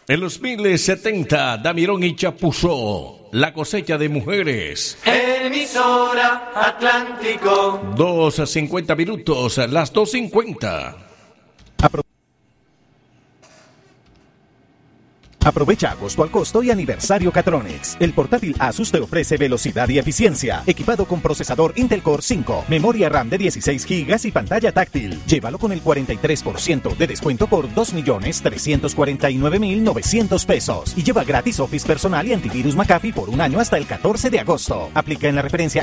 En los 1070, Damirón y Chapuzó, la cosecha de mujeres. Emisora Atlántico. 2:50 minutos, las 2:50. Aprovecha agosto al costo y aniversario Catronics. El portátil Asus te ofrece velocidad y eficiencia. Equipado con procesador Intel Core 5, memoria RAM de 16 GB y pantalla táctil. Llévalo con el 43% de descuento por 2.349.900 pesos. Y lleva gratis Office personal y antivirus McAfee por un año hasta el 14 de agosto. Aplica en la referencia